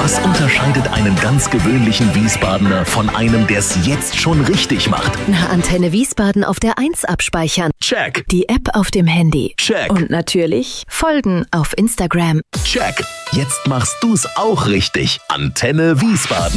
Was unterscheidet einen ganz gewöhnlichen Wiesbadener von einem, der es jetzt schon richtig macht? Na, Antenne Wiesbaden auf der 1 abspeichern. Check. Die App auf dem Handy. Check. Und natürlich folgen auf Instagram. Check. Jetzt machst du's auch richtig. Antenne Wiesbaden.